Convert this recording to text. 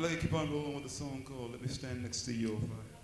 like to keep on rolling with a song called Let Me Stand Next to You.